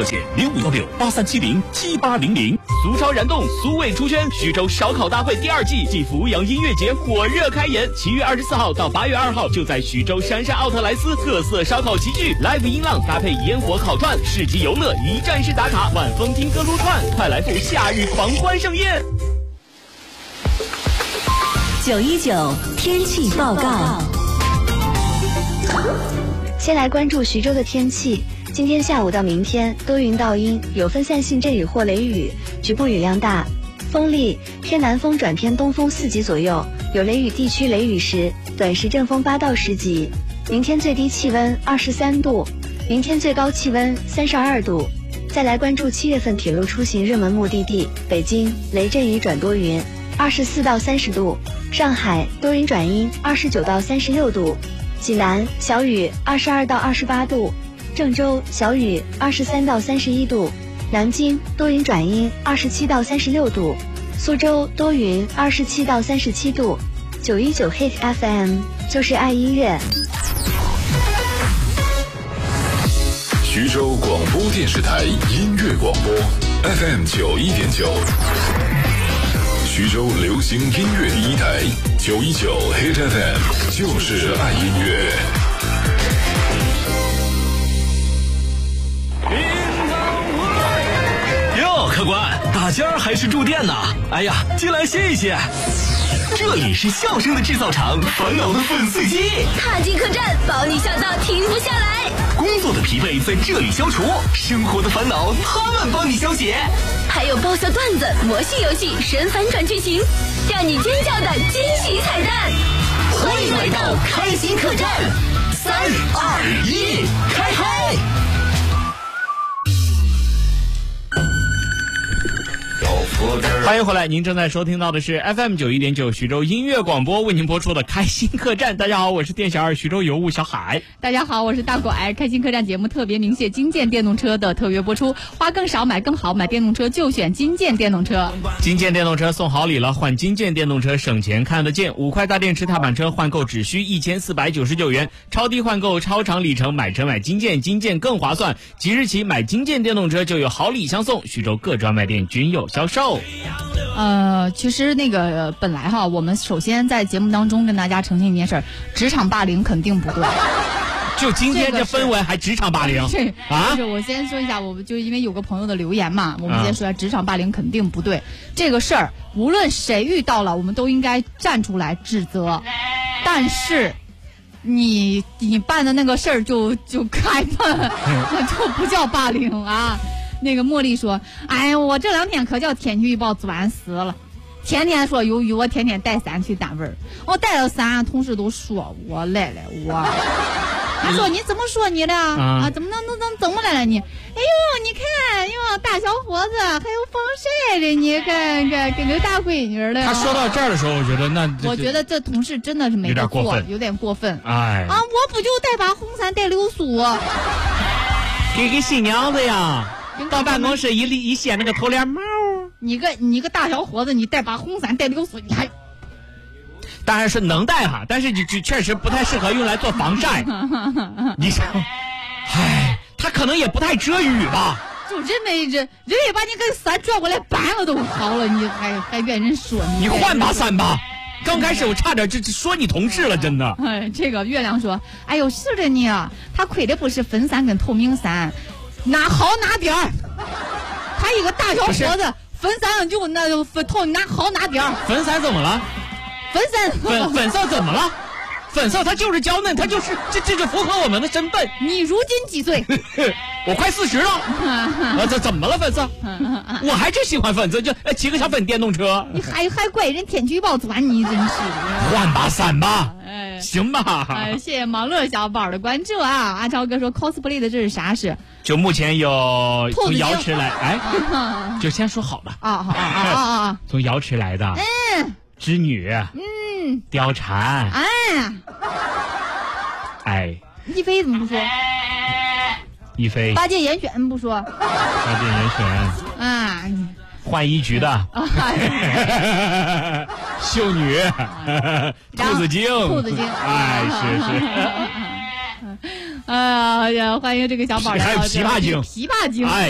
热线051683707800。 俗超燃动，苏味出圈，徐州烧烤大会第2季暨阜阳音乐节火热开演，7月24号到8月2号，就在徐州杉杉奥特莱斯特色烧烤齐聚 ，live 音浪搭配烟火烤串，市集游乐一站式打卡，晚风听歌撸串，快来赴夏日狂欢盛宴。 919天气报告。 先来关注徐州的天气。今天下午到明天多云到阴，有分散性阵雨或雷雨，局部雨量大，风力偏南风转偏东风4级左右，有雷雨地区雷雨时短时阵风8到10级。明天最低气温23度，明天最高气温32度。再来关注7月份铁路出行热门目的地北京，雷阵雨转多云，24到30度；上海多云转阴，29到36度；济南小雨，22到28度；郑州小雨，23到31度；南京多云转阴，27到36度；苏州多云，27到37度。919 Hit FM 就是爱音乐。 徐州广播电视台音乐广播 FM91.9，徐州流行音乐第一台919 Hit FM 就是爱音乐。 哟，客官，大家还是住店呢？哎呀，进来歇一歇。这里是笑声的制造厂，烦恼的粉碎机。 踏进客栈，保你笑到停不下来。 工作的疲惫在这里消除，生活的烦恼他们帮你消解。 还有爆笑段子、魔性游戏、神反转剧情，让你尖叫的惊喜彩蛋。 欢迎来到开心客栈，3、2、1，开嗨！ 欢迎回来，您正在收听到的是 FM91.9 徐州音乐广播为您播出的开心客栈。大家好，我是店小二徐州尤物小海。 大家好，我是大拐。开心客栈节目特别鸣谢金建电动车的特约播出，花更少买更好，买电动车就选金建电动车。 金建电动车送好礼了，换金建电动车省钱看得见，5块大电池踏板车换购只需1499元，超低换购超长里程，买车买金建，金建更划算。即日起买金建电动车就有好礼相送，徐州各专卖店均有销售。 其实那个本来哈，我们首先在节目当中跟大家澄清一件事儿，职场霸凌肯定不对。 就今天这氛围还职场霸凌啊！ 就是我先说一下，我就因为有个朋友的留言嘛，我们先说一下，职场霸凌肯定不对。这个事儿无论谁遇到了，我们都应该站出来指责。但是你办的那个事儿就开办，那就不叫霸凌啊。那个茉莉说：“哎呀，我这2天可叫天气预报钻死了，天天说有雨，我天天带伞去单位，我带了伞，同事都说我来了，他说你怎么说你了啊？怎么来了你？哎呦，你看哟，大小伙子还有防晒的，你看跟个大闺女了。” 他说到这儿的时候，我觉得这同事真的是没得过，有点过分。 哎啊，我不就带把红伞带流苏， 给新娘子呀。到办公室一掀那个头帘帽， 你个大小伙子，你带把红伞带流苏，你还当然是能带哈，但是你确实不太适合用来做防晒。你想，唉，他可能也不太遮雨吧。 就人也把你个伞转过来搬了都好了，你还怨人说你换把伞吧。刚开始我差点就说你同事了，真的。 这个月亮说：“哎呦，是的你啊，他亏的不是分伞跟透明伞。”拿好拿点儿，他一个大小伙子，分散就拿好拿点儿。 分散怎么了？粉色怎么了？粉色它就是娇嫩，它就是这就符合我们的身份。 你如今几岁？ 我快40了。这怎么了？粉色？我还真喜欢粉色，就骑个小粉电动车。 你还怪人天气预报钻，你真是。 换把伞吧。行吧。 谢谢盲乐小宝的关注啊！阿超哥说 cosplay 的这是啥事？ 就目前有从瑶池来，就先说好了啊！ 从瑶池来的，织女，貂蝉， 一菲怎么不说？ 一菲， 八戒严选不说？ 八戒严选换衣局的，秀女，兔子精， 是。 哎呀， 欢迎这个小宝， 还有琵琶精，